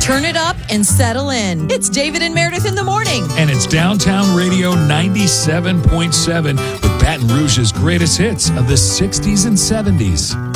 Turn it up and settle in. It's David and Meredith in the morning. And it's Downtown Radio 97.7 with Baton Rouge's greatest hits of the 60s and 70s.